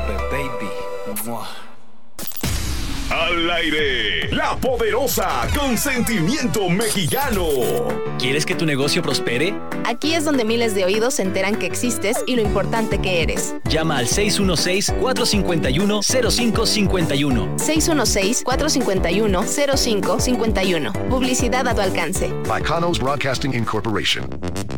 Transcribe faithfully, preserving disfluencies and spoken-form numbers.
Supe, baby. Mua. Al aire, la poderosa con sentimiento mexicano. ¿Quieres que tu negocio prospere? Aquí es donde miles de oídos se enteran que existes y lo importante que eres. Llama al seis uno seis, cuatro cinco uno, cero cinco cinco uno. seis uno seis, cuatro cinco uno, cero cinco cinco uno. Publicidad a tu alcance. By Kanos Broadcasting Incorporation.